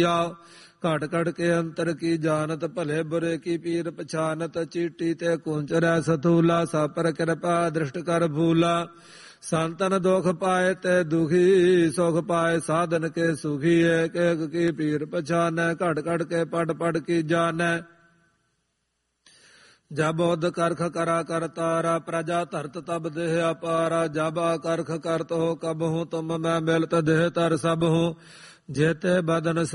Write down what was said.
ਘਟ ਘਟ ਕੇ ਅੰਤਰ ਕੀ ਜਾਨਤ ਭਲੇ ਬੁਰੇ ਕੀ ਪੀਰ ਪਛਾਨਤ ਚੀਟੀ ਤੇ ਕੁੰਚਰੈ ਸਥੂਲਾ ਸਾਪਰ ਕਿਰਪਾ ਦ੍ਰਿਸ਼ਟ ਕਰ ਭੂਲਾ ਸੰਤਨ ਦੁਖ ਪਾਏ ਤੇ ਦੁਖੀ ਸੁਖ ਪਾਏ ਸਾਧਨ ਕੇ ਸੁਖੀ ਏਕ ਏਕ ਕੀ ਪੀਰ ਪਛਾਨੈ ਘਟ ਘਟ ਕੇ ਪੜ ਪੜ ਕੀ ਜਾਣੈ ਜਬ ਉਦ ਕਰਖ ਕਰਾ ਕਰ ਤਾਰਾ ਪ੍ਰਜਾ ਧਰਤ ਤਬ ਦੇਹ ਅਪਾਰਾ ਜਬ ਕਰਖ ਕਰਤ ਹੋ ਕਬ ਹੂੰ ਤੁਮ ਮੈਂ ਮਿਲਤ ਦੇਹ ਤਰ ਸਭ ਹੂੰ ਜੇਤੇ ਬਦਨ